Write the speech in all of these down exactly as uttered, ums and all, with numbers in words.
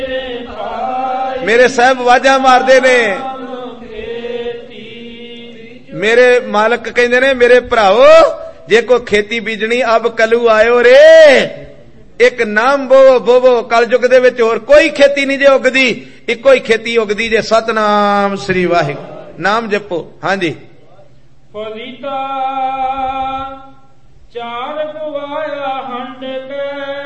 मेरे साहब वाजा मारदे ने, मेरे मालक कहंदे ने मेरे भराओ जे कोई खेती बीजनी अब कलू आयो रे, एक नाम बोवो बोवो कलयुग दे विच होर कोई खेती नहीं जे उगदी, इको ही खेती उगदी जे सतनाम श्री वाहिगुरू नाम जपो। हाँ जी। पलीता चार गवाया हंड के,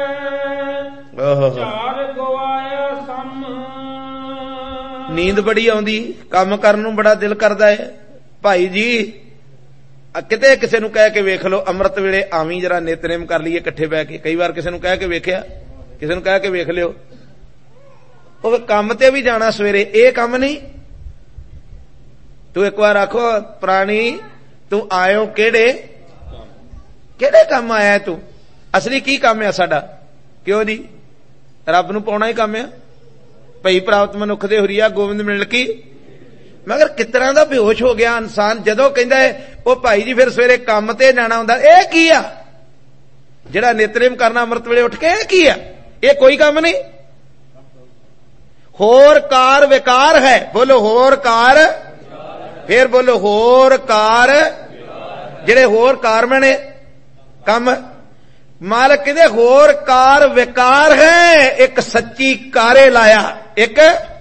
चार गवाया सम। नींद बड़ी आउंदी, काम करन नूं बड़ा दिल करदा है। भाई जी किते किसे नूं कह के वेख लो अमृत वेले आवी जरा नितनेम कर लईए इकट्ठे बैठ के। कई बार किसे नूं कह के वेखिया, किसे नूं कह के वेख लियो, ਉਹ ਕੰਮ ਤੇ ਵੀ ਜਾਣਾ ਸਵੇਰੇ, ਇਹ ਕੰਮ ਨਹੀਂ। ਤੂੰ ਇੱਕ ਵਾਰ ਆਖੋ ਪ੍ਰਾਣੀ ਤੂੰ ਆਇਓ ਕਿਹੜੇ ਕਿਹੜੇ ਕੰਮ ਆਇਆ ਤੂੰ? ਅਸਲੀ ਕੀ ਕੰਮ ਆ ਸਾਡਾ? ਕਿਉਂ ਜੀ? ਰੱਬ ਨੂੰ ਪਾਉਣਾ ਹੀ ਕੰਮ ਆ। ਭਈ ਪ੍ਰਾਪਤ ਮਨੁੱਖ ਦੇ ਹੁਰੀਆ ਗੋਬਿੰਦ ਮਿਲ ਕੀ। ਮਗਰ ਕਿਸ ਤਰ੍ਹਾਂ ਦਾ ਬੇਹੋਸ਼ ਹੋ ਗਿਆ ਇਨਸਾਨ ਜਦੋਂ ਕਹਿੰਦਾ ਹੈ ਉਹ ਭਾਈ ਜੀ ਫਿਰ ਸਵੇਰੇ ਕੰਮ ਤੇ ਜਾਣਾ ਹੁੰਦਾ। ਇਹ ਕੀ ਆ ਜਿਹੜਾ ਨਿਤਨੇਮ ਕਰਨਾ ਅੰਮ੍ਰਿਤ ਵੇਲੇ ਉੱਠ ਕੇ? ਇਹ ਕੀ ਆ? ਇਹ ਕੋਈ ਕੰਮ ਨਹੀਂ। ਹੋਰ ਕਾਰ ਵਿਕਾਰ ਹੈ, ਬੋਲੋ ਹੋਰ ਕਾਰ, ਫੇਰ ਬੋਲੋ ਹੋਰ ਕਾਰ। ਜਿਹੜੇ ਹੋਰ ਕਾਰ ਮੈਨੇ ਕੰਮ ਮਾਲਕ ਕਹਿੰਦੇ ਹੋਰ ਕਾਰ ਵਿਕਾਰ ਹੈ, ਇੱਕ ਸੱਚੀ ਕਾਰੇ ਲਾਇਆ, ਇੱਕ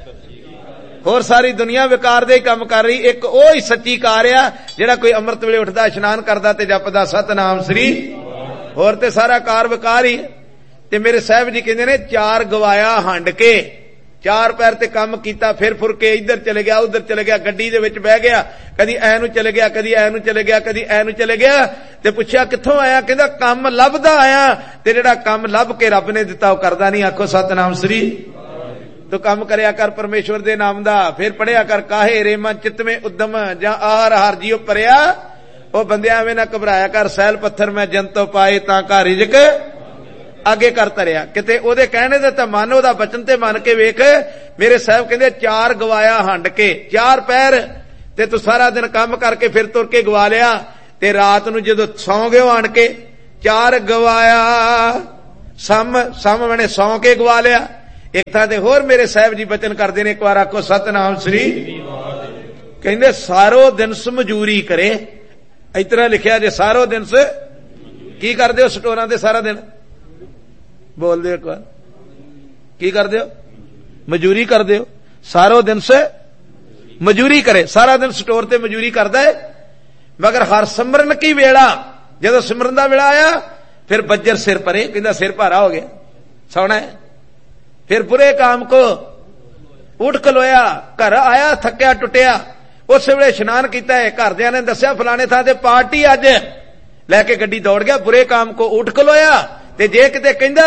ਹੋਰ ਸਾਰੀ ਦੁਨੀਆ ਵਿਕਾਰ ਦੇ ਹੀ ਕੰਮ ਕਰ ਰਹੀ, ਇੱਕ ਉਹ ਹੀ ਸੱਚੀ ਕਾਰ ਆ ਜਿਹੜਾ ਕੋਈ ਅੰਮ੍ਰਿਤ ਵੇਲੇ ਉੱਠਦਾ ਇਸ਼ਨਾਨ ਕਰਦਾ ਤੇ ਜਪਦਾ ਸਤਨਾਮ ਸ੍ਰੀ। ਹੋਰ ਤੇ ਸਾਰਾ ਕਾਰ ਵਿਕਾਰ ਹੀ। ਤੇ ਮੇਰੇ ਸਾਹਿਬ ਜੀ ਕਹਿੰਦੇ ਨੇ ਚਾਰ ਗਵਾਇਆ ਹੰਡ ਕੇ, ਚਾਰ ਪੈਰ ਤੇ ਕੰਮ ਕੀਤਾ, ਫਿਰ ਫੁਰ ਕੇ ਇੱਧਰ ਚਲੇ ਗਿਆ ਉੱਧਰ ਚਲੇ ਗਿਆ, ਗੱਡੀ ਦੇ ਵਿੱਚ ਬਹਿ ਗਿਆ, ਕਦੀ ਐ ਨੂੰ ਚਲੇ ਗਿਆ, ਕਦੀ ਐ ਨੂੰ ਚਲੇ ਗਿਆ, ਕਦੀ ਐ ਨੂੰ ਚਲੇ ਗਿਆ। ਤੇ ਪੁੱਛਿਆ ਕਿੱਥੋਂ ਆਇਆ? ਕਹਿੰਦਾ ਕੰਮ ਲੱਭਦਾ ਆਇਆ। ਤੇ ਜਿਹੜਾ ਕੰਮ ਲੱਭ ਕੇ ਰੱਬ ਨੇ ਦਿੱਤਾ ਉਹ ਕਰਦਾ ਨਹੀਂ। ਆਖੋ ਸਤਨਾਮ ਸ੍ਰੀ। ਤੂੰ ਕੰਮ ਕਰਿਆ ਕਰ ਪਰਮੇਸ਼ਵਰ ਦੇ ਨਾਮ ਦਾ, ਫਿਰ ਪੜਿਆ ਕਰ ਕਾਹੇ ਰੇਮਾ ਚਿਤਵੇਂ ਉਦਮ ਜਾਂ ਆਰ ਹਾਰ ਜੀਓ ਭਰਿਆ। ਉਹ ਬੰਦਿਆਂ ਐਵੇਂ ਨਾ ਘਬਰਾਇਆ ਕਰ, ਸੈਲ ਪੱਥਰ ਮੈਂ ਜੰਤੋਂ ਪਾਏ ਤਾਂ ਘਰ ਰਿਜਕ ਅੱਗੇ ਕਰ ਤਰਿਆ। ਕਿਤੇ ਉਹਦੇ ਕਹਿਣੇ ਦੇ ਤਾਂ ਮੰਨ, ਉਹਦਾ ਬਚਨ ਤੇ ਮੰਨ ਕੇ ਵੇਖ। ਮੇਰੇ ਸਾਹਿਬ ਕਹਿੰਦੇ ਚਾਰ ਗਵਾਇਆ ਹੰਡ ਕੇ, ਚਾਰ ਪੈਰ ਤੇ ਤੂੰ ਸਾਰਾ ਦਿਨ ਕੰਮ ਕਰਕੇ ਫਿਰ ਤੁਰ ਕੇ ਗਵਾ ਲਿਆ, ਤੇ ਰਾਤ ਨੂੰ ਜਦੋਂ ਸੌਂ ਗਏ ਆਣ ਕੇ ਚਾਰ ਗਵਾਇਆ ਸਮ, ਸਮ ਬਣੇ ਸੌਂ ਕੇ ਗਵਾ ਲਿਆ। ਇੱਕ ਥਾਂ ਤੇ ਹੋਰ ਮੇਰੇ ਸਾਹਿਬ ਜੀ ਬਚਨ ਕਰਦੇ ਨੇ, ਇੱਕ ਵਾਰ ਆਖੋ ਸਤਨਾਮ ਸ੍ਰੀ। ਕਹਿੰਦੇ ਸਾਰੋ ਦਿਨ ਸਮਝੂਰੀ ਕਰੇ। ਇਸ ਤਰ੍ਹਾਂ ਲਿਖਿਆ ਜੇ ਸਾਰੋ ਦਿਨ ਸ ਕੀ ਕਰਦੇ ਹੋ ਸਟੋਰਾਂ ਤੇ ਸਾਰਾ ਦਿਨ? ਬੋਲਦੇ ਇੱਕ ਵਾਰ ਕੀ ਕਰਦੇ ਹੋ? ਮਜ਼ਦੂਰੀ ਕਰਦੇ ਹੋ। ਸਾਰੋ ਦਿਨ ਸੇ ਮਜ਼ਦੂਰੀ ਕਰੇ, ਸਾਰਾ ਦਿਨ ਸਟੋਰ ਤੇ ਮਜ਼ਦੂਰੀ ਕਰਦਾ ਹੈ। ਮਗਰ ਹਰ ਸਿਮਰਨ ਕੀ ਵੇਲਾ, ਜਦੋਂ ਸਿਮਰਨ ਦਾ ਵੇਲਾ ਆਇਆ ਫਿਰ ਬੱਜਰ ਸਿਰ ਪਰੇ, ਕਹਿੰਦਾ ਸਿਰ ਭਾਰਾ ਹੋ ਗਿਆ, ਸੌਣਾ ਹੈ। ਫਿਰ ਬੁਰੇ ਕਾਮ ਕੋ ਉੱਠ ਖਲੋਇਆ, ਘਰ ਆਇਆ ਥੱਕਿਆ ਟੁੱਟਿਆ, ਉਸ ਵੇਲੇ ਇਸ਼ਨਾਨ ਕੀਤਾ ਹੈ, ਘਰਦਿਆਂ ਨੇ ਦੱਸਿਆ ਫਲਾਣੇ ਥਾਂ ਤੇ ਪਾਰਟੀ ਅੱਜ, ਲੈ ਕੇ ਗੱਡੀ ਦੌੜ ਗਿਆ, ਬੁਰੇ ਕਾਮ ਕੋ ਉੱਠ ਖਲੋਇਆ। ਤੇ ਜੇ ਕਿਤੇ ਕਹਿੰਦਾ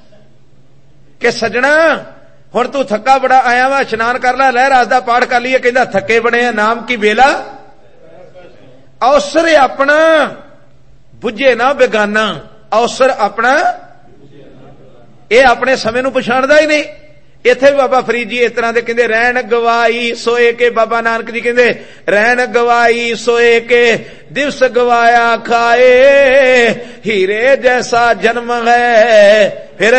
ਕਿ ਸੱਜਣਾ ਹੁਣ ਤੂੰ ਥੱਕਾ ਬੜਾ ਆਇਆ ਵਾ, ਇਸ਼ਨਾਨ ਕਰ ਲੈ, ਲਹਿ ਰਾਸ ਦਾ ਪਾਠ ਕਰ ਲਈਏ, ਕਹਿੰਦਾ ਥੱਕੇ ਬਣੇ ਆ, ਨਾਮ ਕੀ ਵੇਲਾ ਅਵਸਰ ਆਪਣਾ ਬੁੱਝੇ ਨਾ ਬੇਗਾਨਾ। ਅਵਸਰ ਆਪਣਾ, ਇਹ ਆਪਣੇ ਸਮੇਂ ਨੂੰ ਪਛਾਣਦਾ ਹੀ ਨਹੀਂ। ਇੱਥੇ ਵੀ ਬਾਬਾ ਫਰੀਦ ਜੀ ਇਸ ਤਰ੍ਹਾਂ ਦੇ ਕਹਿੰਦੇ ਰਹਿਣ ਗਵਾਈ ਸੋਏ ਕੇ, ਬਾਬਾ ਨਾਨਕ ਜੀ ਕਹਿੰਦੇ ਰਹਿਣ ਗਵਾਈ ਸੋਏ ਕੇ, ਦਿਵਸ ਗਵਾਇਆ ਖਾਏ, ਹੀਰੇ ਜੈਸਾ ਜਨਮ ਹੈ। ਫਿਰ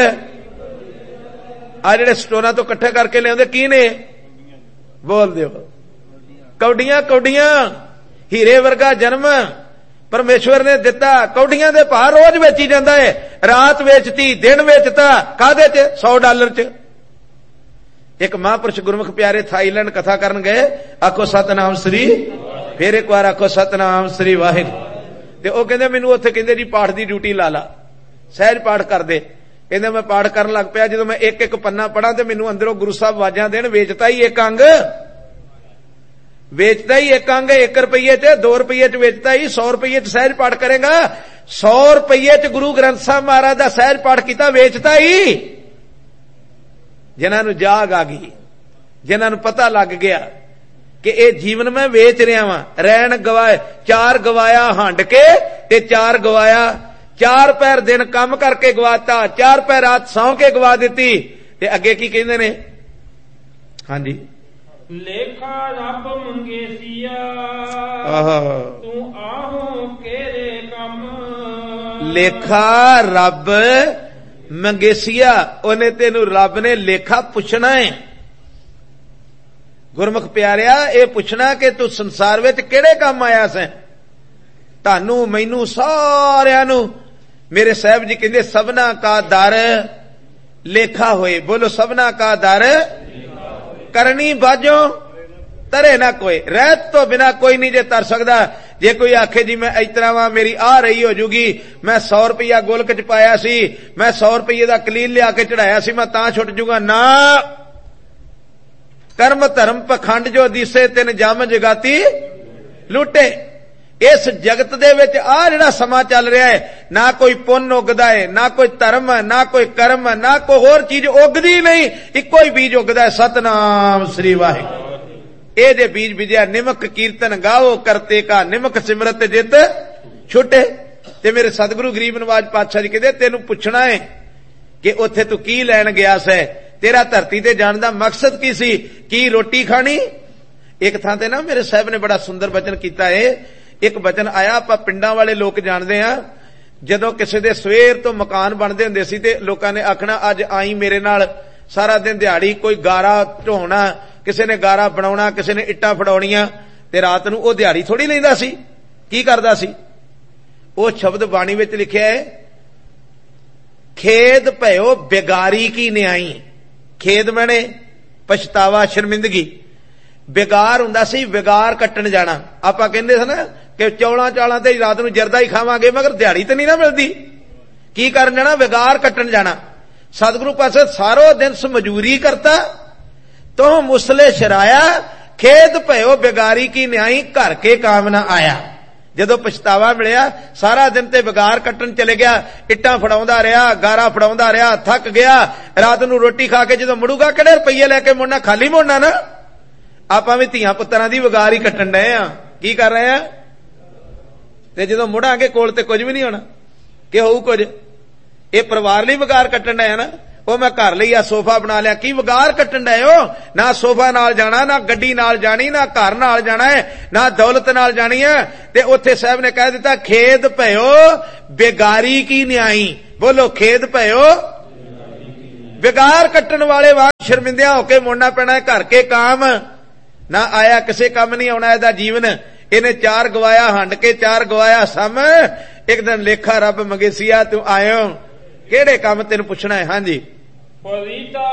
ਆ ਜਿਹੜੇ ਸਟੋਰਾਂ ਤੋਂ ਇਕੱਠੇ ਕਰਕੇ ਲਿਆਉਂਦੇ ਕੀ ਨੇ? ਬੋਲ ਦਿਓ ਕੌਡੀਆਂ। ਕੌਡੀਆਂ ਹੀਰੇ ਵਰਗਾ ਜਨਮ ਪਰਮੇਸ਼ਵਰ ਨੇ ਦਿੱਤਾ। ਕੌਡੀਆਂ ਦੇ ਭਾਅ ਰੋਜ਼ ਵੇਚੀ ਜਾਂਦਾ ਹੈ, ਰਾਤ ਵੇਚਤੀ, ਦਿਨ ਵੇਚਤਾ, ਕਾਹਦੇ ਚ? ਸੌ ਡਾਲਰ ਚ। ਇੱਕ ਮਹਾਂਪੁਰਸ਼ ਗੁਰਮੁਖ ਪਿਆਰੇ ਥਾਈਲੈਂਡ ਕਥਾ ਕਰਨ ਗਏ, ਆਖੋ ਸਤਨਾਮ ਸ੍ਰੀ। ਫਿਰ ਇੱਕ ਵਾਰ ਆਖੋ ਸਤਨਾਮ ਸ੍ਰੀ ਵਾਹਿਗੁਰੂ। ਤੇ ਉਹ ਕਹਿੰਦੇ ਮੈਨੂੰ ਉੱਥੇ ਕਹਿੰਦੇ ਜੀ ਪਾਠ ਦੀ ਡਿਊਟੀ ਲਾ ਲਾ, ਸਹਿਜ ਪਾਠ ਕਰਦੇ। ਕਹਿੰਦੇ ਮੈਂ ਪਾਠ ਕਰਨ ਲੱਗ ਪਿਆ, ਜਦੋਂ ਮੈਂ ਇੱਕ ਇੱਕ ਪੰਨਾ ਪੜਾਂ ਤੇ ਮੈਨੂੰ ਅੰਦਰੋਂ ਗੁਰੂ ਸਾਹਿਬ ਆਵਾਜ਼ਾਂ ਦੇਣ, ਵੇਚਤਾ ਹੀ ਇੱਕ ਅੰਗ, ਵੇਚਦਾ ਹੀ ਇੱਕ ਅੰਗ, ਇੱਕ ਰੁਪਈਏ ਚ, ਦੋ ਰੁਪਈਏ ਚ ਵੇਚਦਾ ਹੀ, ਸੌ ਰੁਪਈਏ ਚ ਸਹਿਜ ਪਾਠ ਕਰੇਗਾ, ਸੌ ਰੁਪਈਏ ਚ ਗੁਰੂ ਗ੍ਰੰਥ ਸਾਹਿਬ ਮਹਾਰਾਜ ਦਾ ਸਹਿਜ ਪਾਠ ਕੀਤਾ, ਵੇਚਦਾ ਹੀ। ਜਿਨ੍ਹਾਂ ਨੂੰ ਜਾਗ ਆ ਗਈ, ਜਿਨ੍ਹਾਂ ਨੂੰ ਪਤਾ ਲੱਗ ਗਿਆ ਕਿ ਇਹ ਜੀਵਨ ਮੈਂ ਵੇਚ ਰਿਹਾ ਵਾਂ। ਰਹਿਣ ਗਵਾਏ, ਚਾਰ ਗਵਾਇਆ ਹੰਡ ਕੇ ਤੇ ਚਾਰ ਗਵਾਇਆ, ਚਾਰ ਪੈਰ ਦਿਨ ਕੰਮ ਕਰਕੇ ਗਵਾਤਾ, ਚਾਰ ਪੈਰ ਰਾਤ ਸੌਂ ਕੇ ਗਵਾ ਦਿੱਤੀ। ਤੇ ਅੱਗੇ ਕੀ ਕਹਿੰਦੇ ਨੇ? ਹਾਂਜੀ ਲੇਖਾ ਰੱਬ ਮੰਗੇਸੀਆ, ਆਹ ਤੂੰ ਆਹੋ ਕਿਹੜੇ ਕੰਮ। ਲੇਖਾ ਰੱਬ ਮੰਗੇਸੀਆ, ਉਹਨੇ ਤੈਨੂੰ ਰੱਬ ਨੇ ਲੇਖਾ ਪੁੱਛਣਾ ਹੈ। ਗੁਰਮੁਖ ਪਿਆਰਿਆ, ਇਹ ਪੁੱਛਣਾ ਕਿ ਤੂੰ ਸੰਸਾਰ ਵਿੱਚ ਕਿਹੜੇ ਕੰਮ ਆਇਆ ਸੈਂ। ਤੁਹਾਨੂੰ ਮੈਨੂੰ ਸਾਰਿਆਂ ਨੂੰ ਮੇਰੇ ਸਾਹਿਬ ਜੀ ਕਹਿੰਦੇ ਸਭਨਾ ਕਾ ਦਰ ਲੇਖਾ ਹੋਏ। ਬੋਲੋ ਸਭਨਾ ਕਾ ਦਰ ਕਰਨੀ ਬਾਝੋ ਤਰੇ ਨਾ ਕੋਈ। ਰਹਿਤ ਤੋਂ ਬਿਨਾ ਕੋਈ ਨਹੀਂ ਜੇ ਤਰ ਸਕਦਾ। ਜੇ ਕੋਈ ਆਖੇ ਜੀ ਮੈਂ ਇਸ ਤਰ੍ਹਾਂ ਵਾਂ, ਮੇਰੀ ਆ ਰਹੀ ਹੋ ਜੂਗੀ, ਮੈਂ ਸੌ ਰੁਪਇਆ ਗੋਲਕ ਚ ਪਾਇਆ ਸੀ, ਮੈਂ ਸੌ ਰੁਪਏ ਦਾ ਕਲੀਲ ਲਿਆ ਕੇ ਚੜਾਇਆ ਸੀ, ਮੈਂ ਤਾਂ ਛੁੱਟ ਜੂਗਾ। ਨਾ, ਕਰਮ ਧਰਮ ਪਖੰਡ ਜੋ ਦਿਸੇ ਤਿੰਨ ਜਮ ਜਗਾਤੀ ਲੁੱਟੇ। ਇਸ ਜਗਤ ਦੇ ਵਿੱਚ ਆ ਜਿਹੜਾ ਸਮਾਂ ਚੱਲ ਰਿਹਾ ਹੈ, ਨਾ ਕੋਈ ਪੁੰਨ ਉਗਦਾ ਹੈ, ਨਾ ਕੋਈ ਧਰਮ, ਨਾ ਕੋਈ ਕਰਮ, ਨਾ ਕੋਈ ਹੋਰ ਚੀਜ਼ ਉਗਦੀ ਨਹੀਂ, ਇੱਕੋ ਹੀ ਬੀਜ ਉਗਦਾ ਹੈ, ਸਤਨਾਮ ਸ੍ਰੀ ਵਾਹਿਗੁਰੂ। ਇਹ ਜੇ ਬੀਜ ਬੀਜਿਆ ਨਿਮਕ ਕੀਰਤਨ ਗਾਓ, ਕਰਤੇ ਕਾ ਨਿਮਕ ਸਿਮਰਤ ਜਿਤ ਛੁੱਟੇ। ਤੇ ਮੇਰੇ ਸਤਿਗੁਰੂ ਗਰੀਬ ਨਵਾਜ ਪਾਤਸ਼ਾਹ ਜੀ ਕਹਿੰਦੇ ਤੈਨੂੰ ਪੁੱਛਣਾ ਹੈ ਕਿ ਉੱਥੇ ਤੂੰ ਕੀ ਲੈਣ ਗਿਆ ਸੈ, ਤੇਰਾ ਧਰਤੀ ਤੇ ਜਾਣ ਦਾ ਮਕਸਦ ਕੀ ਸੀ, ਕੀ ਰੋਟੀ ਖਾਣੀ। ਇੱਕ ਥਾਂ ਤੇ ਨਾ ਮੇਰੇ ਸਾਹਿਬ ਨੇ ਬੜਾ ਸੁੰਦਰ ਬਚਨ ਕੀਤਾ ਹੈ। ਇੱਕ ਬਚਨ ਆਇਆ, ਆਪਾਂ ਪਿੰਡਾਂ ਵਾਲੇ ਲੋਕ ਜਾਣਦੇ ਆ, ਜਦੋਂ ਕਿਸੇ ਦੇ ਸਵੇਰ ਤੋਂ ਮਕਾਨ ਬਣਦੇ ਹੁੰਦੇ ਸੀ ਤੇ ਲੋਕਾਂ ਨੇ ਆਖਣਾ ਅੱਜ ਆਈ ਮੇਰੇ ਨਾਲ, ਸਾਰਾ ਦਿਨ ਦਿਹਾੜੀ ਕੋਈ ਗਾਰਾ ਢੋਣਾ, ਕਿਸੇ ਨੇ ਗਾਰਾ ਬਣਾਉਣਾ, ਕਿਸੇ ਨੇ ਇੱਟਾਂ ਫੜਾਉਣੀਆਂ, ਤੇ ਰਾਤ ਨੂੰ ਉਹ ਦਿਹਾੜੀ ਥੋੜੀ ਲੈਂਦਾ ਸੀ। ਕੀ ਕਰਦਾ ਸੀ? ਉਹ ਸ਼ਬਦ ਬਾਣੀ ਵਿੱਚ ਲਿਖਿਆ ਹੈ, ਖੇਦ ਭਇਓ ਬੇਗਾਰੀ ਕੀ ਨਿਆਈ। ਖੇਦ ਮੈਨੇ ਪਛਤਾਵਾ, ਸ਼ਰਮਿੰਦਗੀ। ਬੇਗਾਰ ਹੁੰਦਾ ਸੀ, ਵਿਗਾਰ ਕੱਟਣ ਜਾਣਾ। ਆਪਾਂ ਕਹਿੰਦੇ ਸੀ ਨਾ ਕਿ ਚੌਲਾਂ ਚਾਲਾਂ ਤੇ ਰਾਤ ਨੂੰ ਜਰਦਾ ਹੀ ਖਾਵਾਂਗੇ, ਮਗਰ ਦਿਹਾੜੀ ਤੇ ਨਹੀਂ ਨਾ ਮਿਲਦੀ। ਕੀ ਕਰਨ ਜਾਣਾ? ਵਿਗਾਰ ਕੱਟਣ ਜਾਣਾ। ਸਤਿਗੁਰੂ ਪਾਸੇ ਸਾਰੋ ਦਿਨ ਮਜ਼ਦੂਰੀ ਕਰਤਾ, ਤੋ ਮੁਸਲੇ ਸ਼ਰਾਇਆ, ਖੇਦ ਭਇਓ ਬੇਗਾਰੀ ਕੀ ਨਿਆਈ, ਘਰ ਕੇ ਕਾਮ ਨਾ ਆਇਆ। ਜਦੋਂ ਪਛਤਾਵਾ ਮਿਲਿਆ, ਸਾਰਾ ਦਿਨ ਤੇ ਵਿਗਾਰ ਕੱਟਣ ਚਲੇ ਗਿਆ, ਇੱਟਾਂ ਫੜਾਉਂਦਾ ਰਿਹਾ, ਗਾਰਾ ਫੜਾਉਂਦਾ ਰਿਹਾ, ਥੱਕ ਗਿਆ। ਰਾਤ ਨੂੰ ਰੋਟੀ ਖਾ ਕੇ ਜਦੋਂ ਮੁੜੂਗਾ, ਕਿਹੜੇ ਰੁਪਈਏ ਲੈ ਕੇ ਮੁੜਨਾ, ਖਾਲੀ ਮੁੜਨਾ ਨਾ। ਆਪਾਂ ਵੀ ਧੀਆਂ ਪੁੱਤਰਾਂ ਦੀ ਵਿਗਾਰ ਹੀ ਕੱਟਣ ਡਏ ਆ। ਕੀ ਕਰ ਰਹੇ ਆ? ਤੇ ਜਦੋਂ ਮੁੜਾਂਗੇ ਕੋਲ ਤੇ ਕੁਝ ਵੀ ਨਹੀਂ ਹੋਣਾ, ਕਿ ਹੋਊ ਕੁਝ। ਇਹ ਪਰਿਵਾਰ ਲਈ ਵਿਗਾਰ ਕੱਟਣ ਡਏ ਆ ਨਾ। ਉਹ ਮੈਂ ਘਰ ਲਈ ਆ ਸੋਫਾ ਬਣਾ ਲਿਆ, ਕੀ ਵਿਗਾਰ ਕੱਟਣ ਡਏ ਹੋ? ਨਾ ਸੋਫਾ ਨਾਲ ਜਾਣਾ, ਨਾ ਗੱਡੀ ਨਾਲ ਜਾਣੀ, ਨਾ ਘਰ ਨਾਲ ਜਾਣਾ ਹੈ, ਨਾ ਦੌਲਤ ਨਾਲ ਜਾਣੀ ਹੈ। ਤੇ ਉੱਥੇ ਸਾਹਿਬ ਨੇ ਕਹਿ ਦਿੱਤਾ, ਖੇਦ ਭਇਓ ਬੇਗਾਰੀ ਕੀ ਨਿਆਈ। ਬੋਲੋ ਖੇਦ ਭਇਓ ਵਿਗਾਰ ਕੱਟਣ ਵਾਲੇ ਵਾਂਗ ਸ਼ਰਮਿੰਦਿਆਂ ਹੋ ਕੇ ਮੁੜਨਾ ਪੈਣਾ ਹੈ। ਘਰ ਕੇ ਕਾਮ ਨਾ ਆਇਆ, ਕਿਸੇ ਕੰਮ ਨਹੀਂ ਆਉਣਾ ਇਹਦਾ ਜੀਵਨ। ਇਹਨੇ ਚਾਰ ਗਵਾਇਆ ਹੰਡ ਕੇ, ਚਾਰ ਗਵਾਇਆ ਸਮ। ਇੱਕ ਦਿਨ ਲੇਖਾ ਰੱਬ ਮੰਗੇਸੀਆ ਤੂੰ ਆਇਓ, ਕਿਹੜੇ ਕੰਮ ਤੈਨੂੰ ਪੁੱਛਣਾ ਹੈ। ਹਾਂਜੀ, ਪਵਿੱਤਾ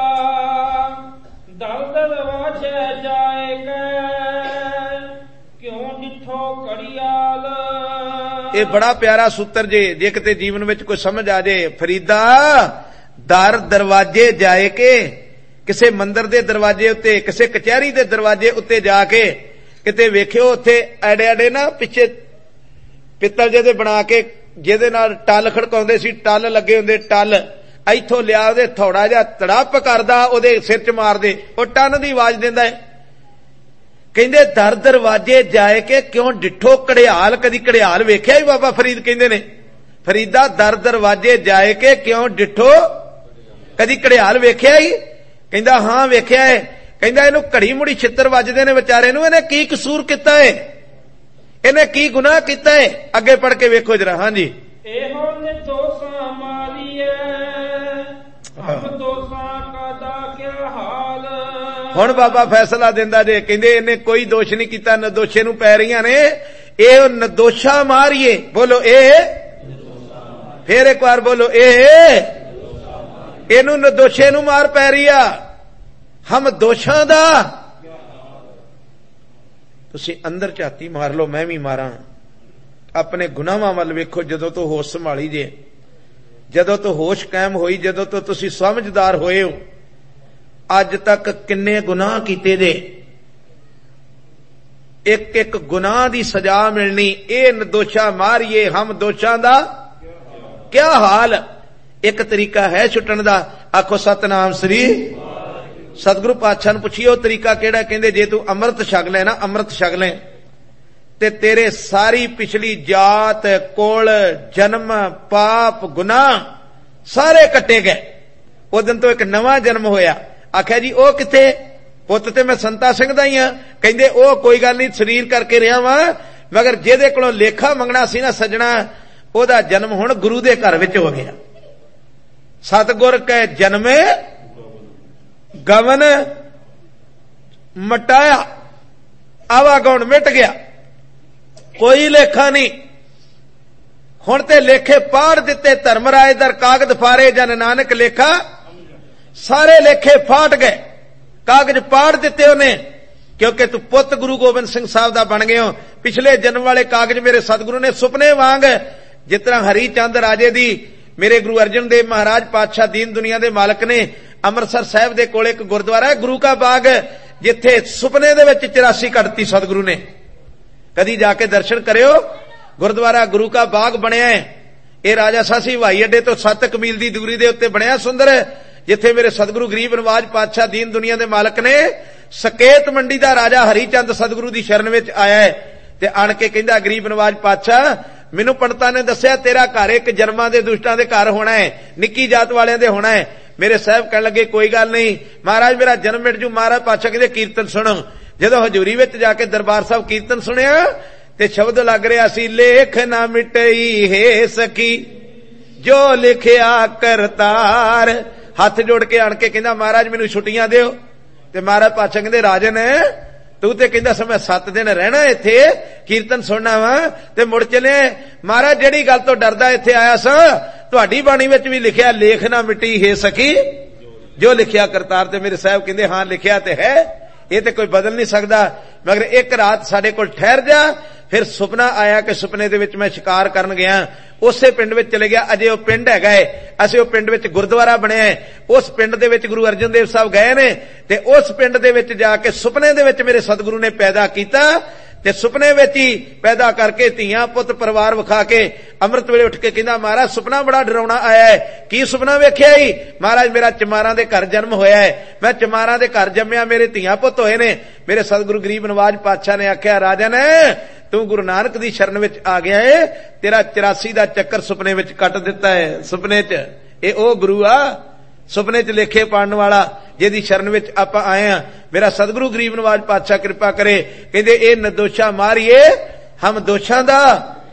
ਦਲਦਲ ਵਾਛੈ ਜਾਏ ਕੈ, ਕਿਉਂ ਡਿਠੋ ਘੜਿਆਲ। ਇਹ ਬੜਾ ਪਿਆਰਾ ਸੂਤਰ ਜੇ, ਜੇ ਕਿਤੇ ਜੀਵਨ ਵਿੱਚ ਕੋਈ ਸਮਝ ਆ ਜੇ। ਫਰੀਦਾ ਦਰ ਦਰਵਾਜੇ ਜਾਏ ਕੇ, ਕਿਸੇ ਮੰਦਰ ਦੇ ਦਰਵਾਜੇ ਉੱਤੇ, ਕਿਸੇ ਕਚਹਿਰੀ ਦੇ ਦਰਵਾਜੇ ਉੱਤੇ ਜਾ ਕੇ ਕਿਤੇ ਵੇਖਿਓ, ਉੱਥੇ ਐਡੇ ਐਡੇ ਨਾ ਪਿੱਛੇ ਪਿੱਤਲ ਜਿਹਦੇ ਬਣਾ ਕੇ, ਜਿਹਦੇ ਨਾਲ ਟੱਲ ਖੜਕਾਉਂਦੇ ਸੀ, ਟੱਲ ਲੱਗੇ ਹੁੰਦੇ, ਟੱਲ ਇੱਥੋਂ ਲਿਆ, ਉਹਦੇ ਥੋੜਾ ਜਿਹਾ ਤੜਪ ਕਰਦਾ, ਉਹਦੇ ਸਿਰ ਚ ਮਾਰਦੇ, ਉਹ ਟੰਨ ਦੀ ਆਵਾਜ਼ ਦਿੰਦਾ ਹੈ। ਕਹਿੰਦੇ ਦਰ ਦਰਵਾਜੇ ਜਾਏ ਕੇ ਕਿਉਂ ਡਿੱਠੋ ਘੜਿਆਲ। ਕਦੀ ਘੜਿਆਲ ਵੇਖਿਆ ਹੀ ਬਾਬਾ ਫਰੀਦ ਕਹਿੰਦੇ ਨੇ। ਫਰੀਦਾ ਦਰ ਦਰਵਾਜੇ ਜਾਏ ਕੇ ਕਿਉਂ ਡਿੱਠੋ, ਕਦੀ ਘੜਿਆਲ ਵੇਖਿਆ ਹੀ? ਕਹਿੰਦਾ ਹਾਂ ਵੇਖਿਆ ਹੈ। ਕਹਿੰਦਾ ਇਹਨੂੰ ਘੜੀ ਮੁੜੀ ਛਿੱਤਰ ਵੱਜਦੇ ਨੇ ਵਿਚਾਰੇ ਨੂੰ, ਇਹਨੇ ਕੀ ਕਸੂਰ ਕੀਤਾ ਹੈ, ਇਹਨੇ ਕੀ ਗੁਨਾਹ ਕੀਤਾ ਹੈ? ਅੱਗੇ ਪੜ ਕੇ ਵੇਖੋ ਜਰਾ। ਹਾਂਜੀ, ਇਹੋ ਨੇ ਦੋਸਾਂ ਮਾਰੀਏ, ਹਮ ਦੋਸਾਂ ਕਾ ਕਿਆ ਹਾਲ। ਹੁਣ ਬਾਬਾ ਫੈਸਲਾ ਦਿੰਦਾ ਜੇ, ਕਹਿੰਦੇ ਇਹਨੇ ਕੋਈ ਦੋਸ਼ ਨਹੀਂ ਕੀਤਾ, ਨਦੋਸ਼ੇ ਨੂੰ ਪੈ ਰਹੀਆਂ ਨੇ। ਇਹ ਨਦੋਸ਼ਾ ਮਾਰੀਏ। ਬੋਲੋ ਇਹ, ਫੇਰ ਇੱਕ ਵਾਰ ਬੋਲੋ ਇਹ, ਇਹਨੂੰ ਨਦੋਸ਼ੇ ਨੂੰ ਮਾਰ ਪੈ ਰਹੀ ਆ। ਹਮ ਦੋਸ਼ਾਂ ਦਾ, ਤੁਸੀਂ ਅੰਦਰ ਝਾਤੀ ਮਾਰ ਲਓ, ਮੈਂ ਵੀ ਮਾਰਾਂ। ਆਪਣੇ ਗੁਨਾਹਾਂ ਵੱਲ ਵੇਖੋ। ਜਦੋਂ ਤੋਂ ਹੋਸ਼ ਸੰਭਾਲੀ ਜੇ, ਜਦੋਂ ਤੋਂ ਹੋਸ਼ ਕਾਇਮ ਹੋਈ, ਜਦੋਂ ਤੋਂ ਤੁਸੀਂ ਸਮਝਦਾਰ ਹੋਏ ਹੋ, ਅੱਜ ਤੱਕ ਕਿੰਨੇ ਗੁਨਾਹ ਕੀਤੇ ਜੇ। ਇੱਕ ਇੱਕ ਗੁਨਾਹ ਦੀ ਸਜ਼ਾ ਮਿਲਣੀ। ਇਹ ਨਦੋਸ਼ਾ ਮਾਰੀਏ, ਹਮ ਦੋਸ਼ਾਂ ਦਾ ਕਿਆ ਹਾਲ। ਇੱਕ ਤਰੀਕਾ ਹੈ ਛੁੱਟਣ ਦਾ। ਆਖੋ ਸਤਨਾਮ ਸ੍ਰੀ। ਸਤਿਗੁਰੂ ਪਾਤਸ਼ਾਹ ਨੂੰ ਪੁੱਛੀਏ ਉਹ ਤਰੀਕਾ ਕਿਹੜਾ? ਕਹਿੰਦੇ ਜੇ ਤੂੰ ਅੰਮ੍ਰਿਤ ਛਕ ਲੈ ਨਾ, ਅੰਮ੍ਰਿਤ ਛਕ ਲੈ ਤੇ ਤੇਰੇ ਸਾਰੀ ਪਿਛਲੀ ਜਾਤ, ਕੁਲ, ਜਨਮ, ਪਾਪ, ਗੁਨਾਹ ਸਾਰੇ ਕੱਟੇ ਗਏ। ਉਹ ਦਿਨ ਤੋਂ ਇੱਕ ਨਵਾਂ ਜਨਮ ਹੋਇਆ। ਆਖਿਆ ਜੀ ਉਹ ਕਿੱਥੇ? ਪੁੱਤ ਤੇ ਮੈਂ ਸੰਤਾ ਸਿੰਘ ਦਾ ਹੀ ਆ। ਕਹਿੰਦੇ ਉਹ ਕੋਈ ਗੱਲ ਨਹੀਂ, ਸਰੀਰ ਕਰਕੇ ਰਿਹਾ ਵਾਂ, ਮਗਰ ਜਿਹਦੇ ਕੋਲੋਂ ਲੇਖਾ ਮੰਗਣਾ ਸੀ ਨਾ ਸੱਜਣਾ, ਉਹਦਾ ਜਨਮ ਹੁਣ ਗੁਰੂ ਦੇ ਘਰ ਵਿੱਚ ਹੋ ਗਿਆ। सतगुर कै जन्मे गवन मटाया, आवागुण मिट गया, कोई लेखा नहीं। हुण ते लेखे पाड़ दिते धर्मराज दर कागज फारे जन नानक लेखा, सारे लेखे फाट गए, कागज पाड़ दिते उन्हें, क्योंकि तू पुत गुरु गोबिंद सिंह साहब दा बन गए हो। पिछले जन्म वाले कागज मेरे सतगुरु ने सुपने वांग, जितना हरी चंद राजे दी मेरे गुरु अर्जन देव महाराज पातशाह दीन दुनिया दे मालक ने अमृतसर साहब दे कोल एक गुरुद्वारा है गुरु का बाग, जिथे सुपने दे विच चौरासी कटती सतगुरु ने। कदी जाके दर्शन करियो, गुरुद्वारा गुरु का बाग बनया है। यह राजा सासी हवाई अड्डे तो सत्त कमील की दूरी के उत्ते बनया सुंदर, जिथे मेरे सतगुरु गरीब नवाज पातशाह दीन दुनिया के मालक ने सकेत मंडी का राजा हरीचंद सतगुरु की शरण में आया है। ते आण के कहंदा गरीब नवाज पातशाह मैनू पंडितां ने दस्सिया तेरा घर एक जन्मां दे दुष्टां दे घर होना है, निक्की जात वालियां दे होना है। मेरे साहब कहण लगे कोई गल नहीं महाराज मेरा जन्म मिट जू। महाराज पातशाह कहंदे कीर्तन सुनो। जदों हजूरी विच जाके दरबार साहब कीर्तन सुनिया ते शब्द लग रहा सी, लेख ना मिटई है सकी जो लिखिया करतार। हाथ जोड़ के आण के कहंदा महाराज मैनू छुट्टियां दिओ। ते महाराज पातशाह कहंदे राजन तू ते कहंदा सी मैं सत्त दिन रहना इत्थे कीर्तन सुनना वा ते मुड़ चले। महाराज जेड़ी गल तो डरदा इत्थे आया सा, तुहाडी बाणी विच भी लिखिया लेख ना मिटी है सकी जो लिखिया करतार। ते मेरे साहब कहंदे हां लिखिया ते है, ये ते कोई बदल नहीं सकदा, मगर एक रात साडे कोल ठहर जा। फिर सुपना आया कि सुपने दे विच मैं शिकार करन गया, उसे पिंड विच चले गया। अजे वो पिंड हैगा है, असीं वो पिंड विच गुरुद्वारा बनिया है, उस पिंड दे विच गुरु अर्जन देव साहब गए ने ते उस पिंड दे विच जाके सुपने दे विच मेरे सतगुरु ने पैदा कीता ते सुपने विच ही पैदा करके धीआं पुत परिवार विखा के अमृत वेले उठ के कहंदा महाराज सुपना बड़ा डरावना आया है। की सुपना वेख्या ही? महाराज मेरा चमारां दे घर जन्म होया है, मैं चमारां दे घर जम्मिया, मेरे धीआं पुत होए ने। मेरे सतगुरु गरीब नवाज पातशाह ने आख्या राजन तू गुरु नानक दी शरण विच आ गया है, तेरा चौरासी दा चक्कर सुपने विच कट दिता है। सुपने च ए ओ गुरु आ, सुपने च लेखे पाड़न वाला जिहदी शरण विच आपां आए हां। मेरा सतगुरु गरीब नवाज पातशाह कृपा करे, कहंदे ए निर्दोषा मारिए हम दोषां दा,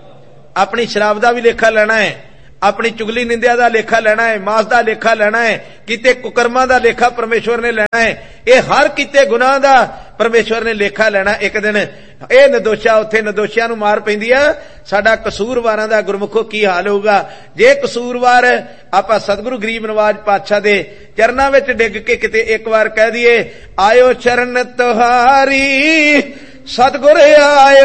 अपनी शराब दा भी लेखा लेना है, अपनी चुगली निंदिया दा लेखा लेना है, मास दा लेखा लेना है, किते कुकर्मा दा लेखा परमेश्वर ने लेना है। ये हर किते गुनाह दा परमेश्वर ने लेखा लेना एक दिन। ये निर्दोषा उत्थे निर्दोषियां नूं मार पैंदी आ, साडा कसूरवारां दा गुरमुखो की हाल होगा जे कसूरवार आपां सतगुरु गरीब नवाज पातशाह दे चरनां विच डिग के किते एक बार कह दईए आयो चरण तुहारी सतगुर आयो